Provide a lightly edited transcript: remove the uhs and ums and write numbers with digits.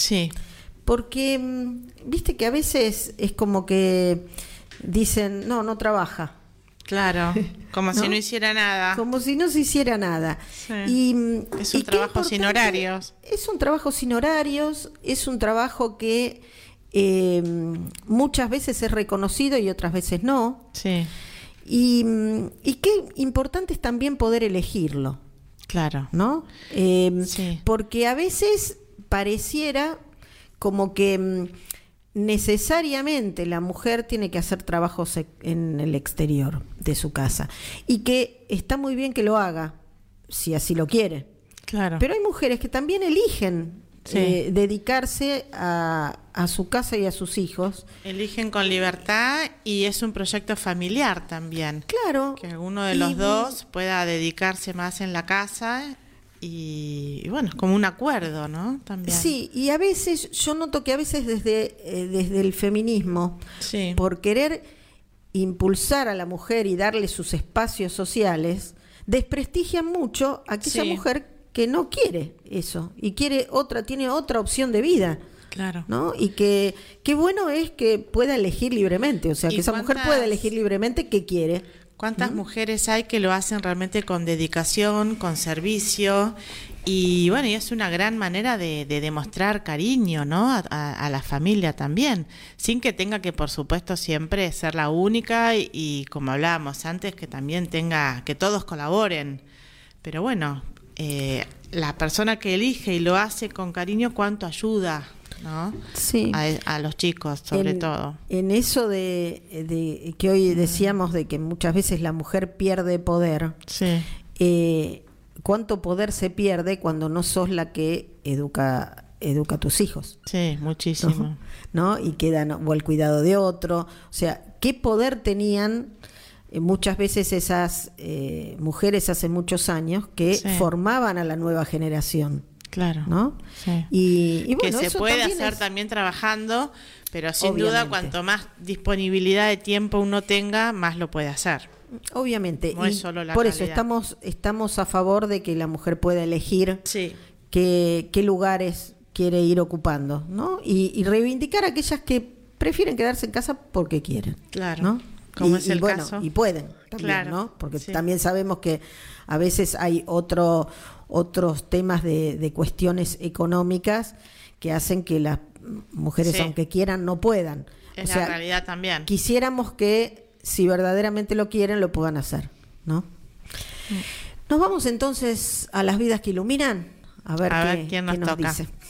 Sí. Porque, viste que a veces es como que dicen, no trabaja. Claro, como ¿no? si no hiciera nada. Como si no se hiciera nada. Sí. Es Y un trabajo sin horarios. Es un trabajo sin horarios, es un trabajo que muchas veces es reconocido y otras veces no. Sí. Y qué importante es también poder elegirlo. Claro. ¿No? Sí. Porque a veces pareciera como que necesariamente la mujer tiene que hacer trabajos en el exterior de su casa y que está muy bien que lo haga si así lo quiere. Claro. Pero hay mujeres que también eligen dedicarse a su casa y a sus hijos. Eligen con libertad y es un proyecto familiar también. Claro. Que alguno de los dos pueda dedicarse más en la casa y bueno, es como un acuerdo, ¿no? También. Sí, y a veces, yo noto que a veces desde el feminismo, sí. por querer impulsar a la mujer y darle sus espacios sociales, desprestigian mucho a aquella mujer que no quiere eso y tiene otra opción de vida. Claro. ¿No? Y que qué bueno es que pueda elegir libremente, o sea, que esa mujer pueda elegir libremente qué quiere. ¿Cuántas mujeres hay que lo hacen realmente con dedicación, con servicio? Y bueno, y es una gran manera de demostrar cariño, ¿no? A la familia también, sin que tenga que, por supuesto, siempre ser la única y como hablábamos antes, que también que todos colaboren. Pero bueno, la persona que elige y lo hace con cariño, ¿cuánto ayuda? ¿No? Sí. A los chicos, sobre todo. En eso de que hoy decíamos de que muchas veces la mujer pierde poder. Sí. ¿Cuánto poder se pierde cuando no sos la que educa a tus hijos? Sí, muchísimo. ¿No? Y quedan o el cuidado de otro. O sea, ¿qué poder tenían muchas veces esas mujeres hace muchos años que formaban a la nueva generación? Claro. ¿No? Sí. Y bueno, que se eso puede hacer también trabajando, pero sin duda cuanto más disponibilidad de tiempo uno tenga, más lo puede hacer. Obviamente. No es solo la por calidad. eso estamos a favor de que la mujer pueda elegir qué lugares quiere ir ocupando, ¿no? Y reivindicar a aquellas que prefieren quedarse en casa porque quieren. Claro. ¿no? Como es el caso. Y pueden también, ¿no? Porque también sabemos que a veces hay otros temas de cuestiones económicas que hacen que las mujeres, aunque quieran, no puedan. Es la realidad también. Quisiéramos que, si verdaderamente lo quieren, lo puedan hacer, ¿no? Nos vamos entonces a las vidas que iluminan, a ver quién nos qué nos toca. dice.